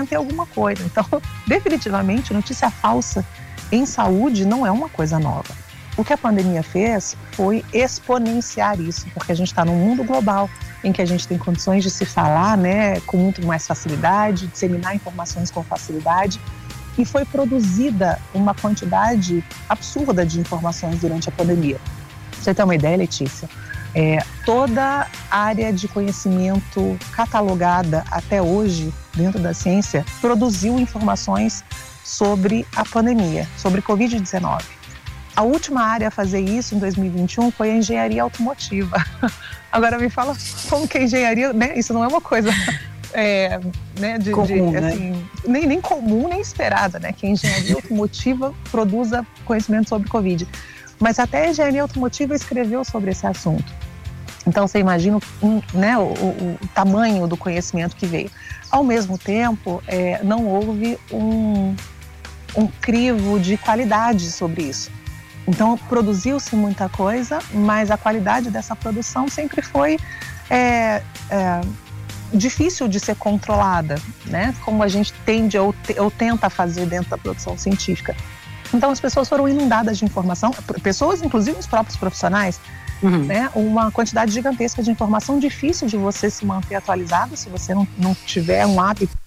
inventei alguma coisa. Então, definitivamente, notícia falsa em saúde não é uma coisa nova. O que a pandemia fez foi exponenciar isso, porque a gente está num mundo global em que a gente tem condições de se falar, né, com muito mais facilidade, disseminar informações com facilidade, e foi produzida uma quantidade absurda de informações durante a pandemia. Pra você ter uma ideia, Letícia, toda área de conhecimento catalogada até hoje, dentro da ciência, produziu informações sobre a pandemia, sobre Covid-19. A última área a fazer isso em 2021 foi a engenharia automotiva. Agora me fala como que a engenharia, né? Isso não é uma coisa né, comum, né? Assim, nem comum, nem esperada, né? Que a engenharia automotiva produza conhecimento sobre Covid. Mas até a engenharia automotiva escreveu sobre esse assunto. Então você imagina né, o tamanho do conhecimento que veio. Ao mesmo tempo, não houve um crivo de qualidade sobre isso. Então, produziu-se muita coisa, mas a qualidade dessa produção sempre foi difícil de ser controlada, né? Como a gente tende ou tenta fazer dentro da produção científica. Então, as pessoas foram inundadas de informação, pessoas, inclusive os próprios profissionais, né? Uma quantidade gigantesca de informação, difícil de você se manter atualizado se você não tiver um hábito